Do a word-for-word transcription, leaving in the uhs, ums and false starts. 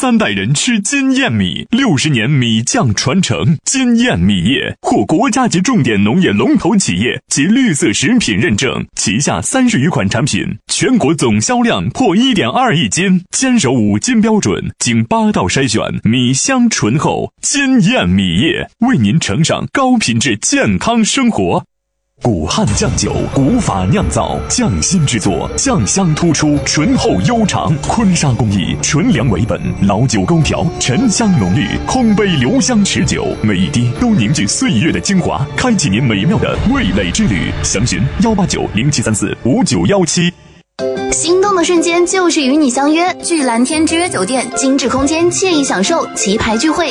三代人吃金燕米，六十年米酱传承。金燕米业获国家级重点农业龙头企业及绿色食品认证，旗下三十余款产品，全国总销量破 一点二亿斤，坚守五金标准，经八道筛选，米香醇厚。金燕米业为您呈上高品质健康生活。古汉酱酒，古法酿造，匠心制作，酱香突出，醇厚悠长。坤沙工艺，纯粮为本，老酒勾调，沉香浓郁，空杯留香持久，每一滴都凝聚岁月的精华，开启您美妙的味蕾之旅。详询幺八九零七三四五九幺七。 心动的瞬间就是与你相约，聚蓝天之约酒店，精致空间，惬意享受，棋牌聚会。